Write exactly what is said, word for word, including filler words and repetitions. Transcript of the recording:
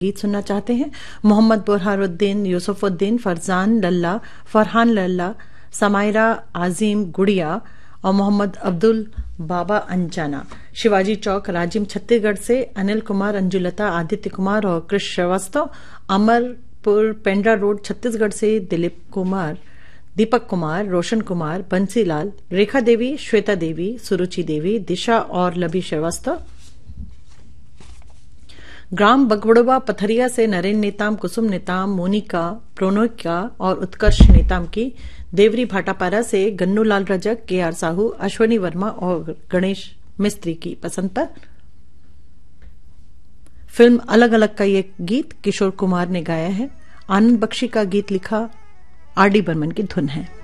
गीत सुनना चाहते हैं। मोहम्मद बुरहानुद्दीन, यूसुफुद्दीन, फरजान लल्ला, फरहान लल्ला, समायरा आजिम गुड़िया और मोहम्मद अब्दुल बाबा अंजाना। शिवाजी चौक राजिम छत्तीसगढ़ से अनिल कुमार, अंजुलता, आदित्य कुमार और कृष श्रीवास्तव। अमरपुर पेंड्रा रोड छत्तीसगढ़ से दिलीप कुमार, दीपक कुमार, रोशन कुमार, बंसीलाल, रेखा देवी, श्वेता देवी, सुरुचि देवी, दिशा और लबी श्रीवास्तव। ग्राम बगवड़वा पथरिया से नरेन नेताम, कुसुम नेताम, मोनिका, प्रोनोका और उत्कर्ष नेताम की। देवरी भाटापारा से गन्नूलाल रजक, के आर साहू, अश्वनी वर्मा और गणेश मिस्त्री की पसंद पर फिल्म अलग अलग का ये गीत किशोर कुमार ने गाया है। आनंद बख्शी का गीत लिखा आर डी बर्मन की धुन है।